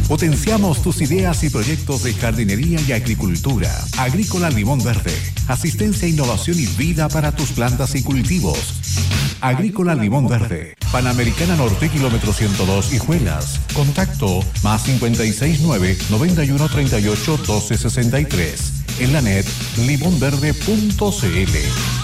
Potenciamos tus ideas y proyectos de jardinería y agricultura. Agrícola Limón Verde. Asistencia, innovación y vida para tus plantas y cultivos. Agrícola Limón Verde. Panamericana Norte, kilómetro 102, Hijuelas. Contacto +569 91 38 12 63. En la net limonverde.cl.